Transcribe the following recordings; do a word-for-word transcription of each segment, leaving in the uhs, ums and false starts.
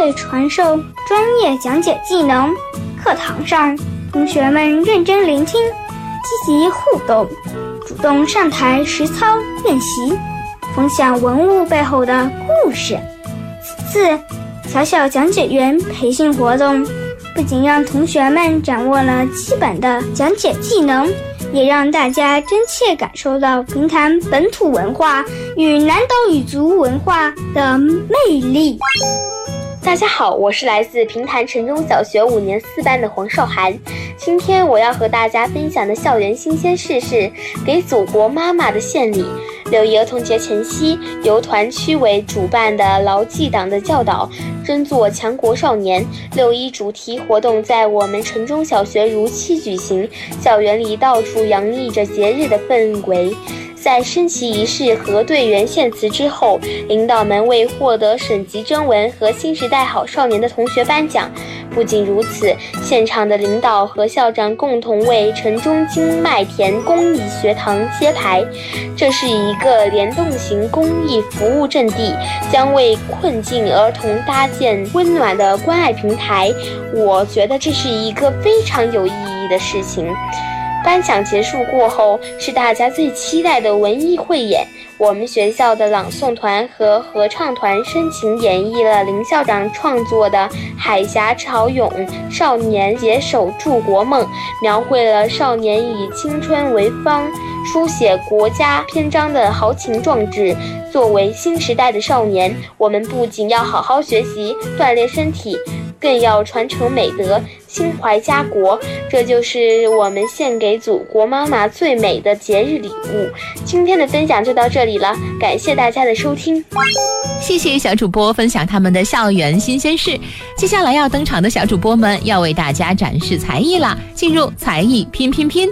会传授专业讲解技能。课堂上，同学们认真聆听，积极互动，主动上台实操练习，分享文物背后的故事。此次小小讲解员培训活动，不仅让同学们掌握了基本的讲解技能，也让大家真切感受到平潭本土文化与南岛语族文化的魅力。 大家好，我是来自平潭城中小学五年四班的黄少涵。今天我要和大家分享的校园新鲜事是给祖国妈妈的献礼。六一儿童节前夕，由团区委主办的牢记党的教导，争做强国少年六一主题活动在我们城中小学如期举行，校园里到处洋溢着节日的氛围。在升旗仪式和队员献词之后，领导们为获得省级征文和新时代好少年的同学颁奖。不仅如此，现场的领导和校长共同为城中金麦田公益学堂揭牌。这是一个联动型公益服务阵地，将为困境儿童搭建温暖的关爱平台。我觉得这是一个非常有意义的事情。颁奖结束过后，是大家最期待的文艺汇演。我们学校的朗诵团和合唱团深情演绎了林校长创作的《海峡潮涌，少年携手筑国梦》，描绘了少年以青春为方，书写国家篇章的豪情壮志。作为新时代的少年，我们不仅要好好学习，锻炼身体，更要传承美德，心怀家国。这就是我们献给祖国妈妈最美的节日礼物。今天的分享就到这里了，感谢大家的收听。 谢谢小主播分享他们的校园新鲜事。接下来要登场的小主播们要为大家展示才艺啦，进入才艺拼拼拼。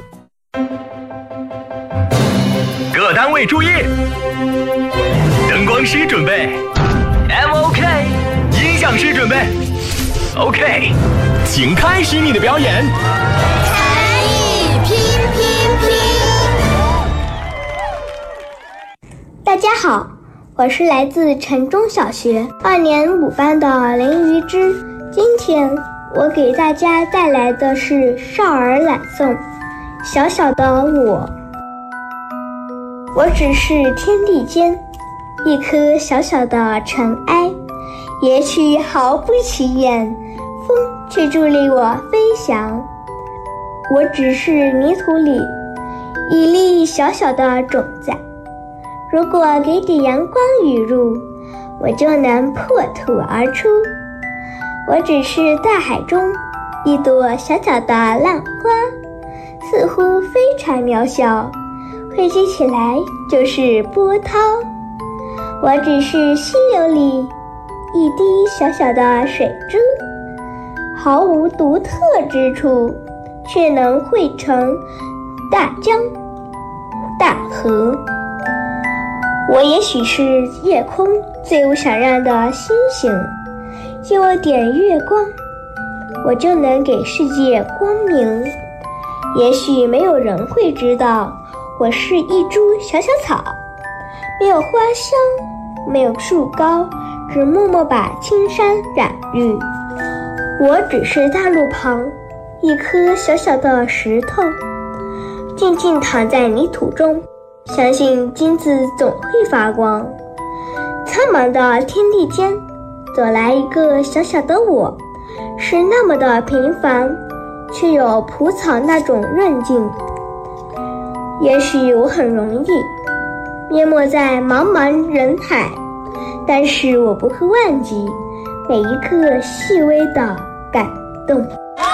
各单位注意，灯光师准备 M O K， 音响师准备 OK， 请开始你的表演。 才艺拼拼拼。 大家好，我是来自城中小学二年五班的林于之。今天我给大家带来的是少儿朗诵《小小的我》。我只是天地间一颗小小的尘埃，也许毫不起眼，风却助力我飞翔。我只是泥土里一粒小小的种子，如果给点阳光雨露，我就能破土而出。我只是大海中一朵小小的浪花，似乎非常渺小，汇集起来就是波涛。我只是溪流里一滴小小的水珠，毫无独特之处，却能汇成大江大河。我也许是夜空最闪亮的星星，借我点月光，我就能给世界光明。也许没有人会知道，我是一株小小草，没有花香，没有树高，只默默把青山染绿。我只是大路旁一颗小小的石头，静静躺在泥土中，相信金子总会发光。苍茫的天地间，走来一个小小的我，是那么的平凡，却有蒲草那种韧劲。也许我很容易淹没在茫茫人海，但是我不会忘记每一刻细微的感动。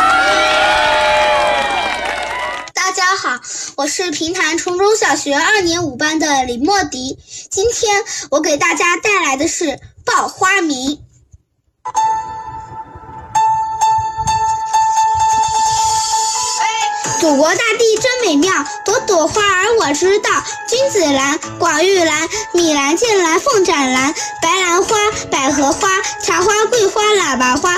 大家好，我是平潭崇中小学二年五班的李莫迪。今天我给大家带来的是报花名。祖国大地真美妙，朵朵花儿我知道。君子兰、广玉兰、米兰、剑兰、凤盏兰、白兰花、百合花、茶花、桂花、喇叭花、